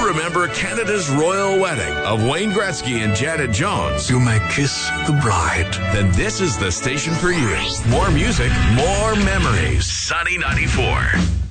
remember Canada's royal wedding of Wayne Gretzky and Janet Jones, You may kiss the bride. then this is the station for you. More music, more memories. Sunny 94.